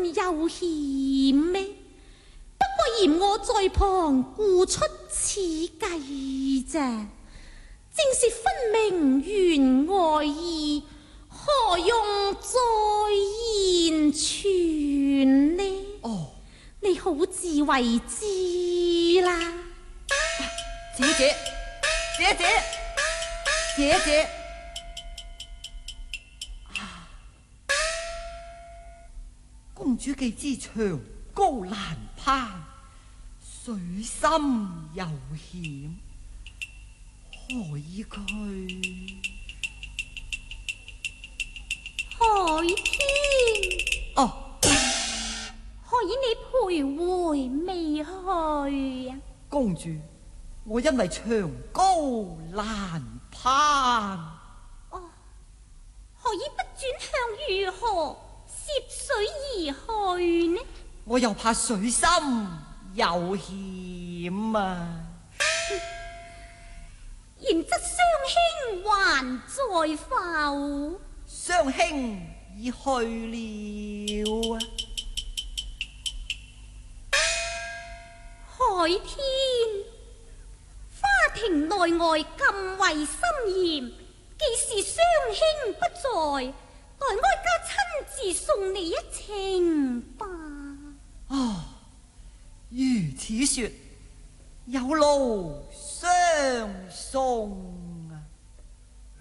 有險咩？不過嫌我在旁顧出此計咋，正是分明緣外意，何用再言傳呢？ 哦， 你好自為之啦。 姐姐，姐姐，姐姐。公主既知牆高難攀，水深又險，何以佢？ 海天， 哦， 何以你徘徊未去啊？ 公主，我因為牆高難攀。 哦，何以不轉向如何涉水而去呢？ 我又怕水深有險啊！ 然則雙兄還在否？ 雙兄已去了啊！ 海天，花亭內外禁衛森嚴，既是雙兄不在，待哀家親自送你一程吧。 哦，如此說，有勞相送。